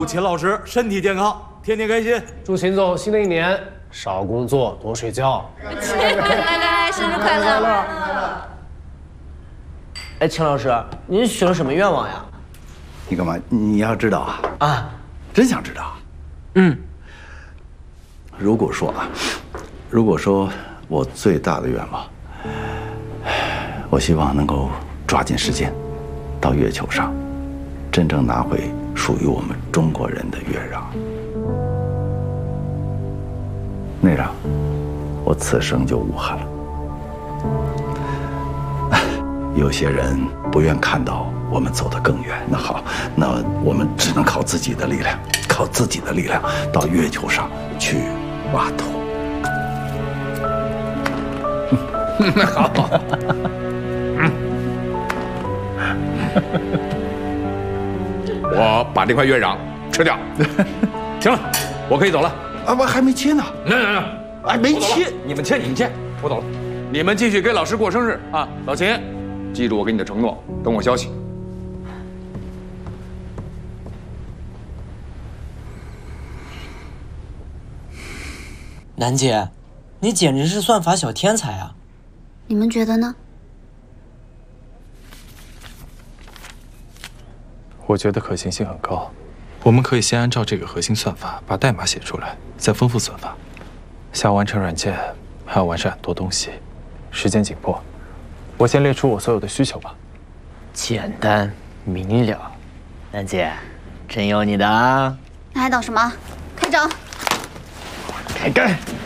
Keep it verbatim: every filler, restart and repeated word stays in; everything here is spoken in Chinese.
祝秦老师身体健康，天天开心。 祝秦总新的一年少工作多睡觉。 来来来，生日快乐！ 哎，秦老师，您许了什么愿望呀？ 你干嘛？你要知道啊？ 啊， 真想知道？ 嗯。 如果说啊，如果说我最大的愿望，我希望能够抓紧时间，到月球上，真正拿回属于我们中国人的月壤。那样，我此生就无憾了。有些人不愿看到我们走得更远，那好，那我们只能靠自己的力量，靠自己的力量到月球上去挖土。 好。我把这块月壤吃掉。行了，我可以走了。 啊，我还没切呢。 那那那， 哎，没切。 你们切，你们切，我走了。你们继续给老师过生日啊，老秦，记住我给你的承诺，等我消息。 楠姐，你简直是算法小天才啊！ 你们觉得呢？ 我觉得可行性很高。我们可以先按照这个核心算法把代码写出来，再丰富算法。想要完成软件，还要完善很多东西，时间紧迫。我先列出我所有的需求吧。 简单明了，楠姐，真有你的啊！ 那还等什么？开整！ 开干！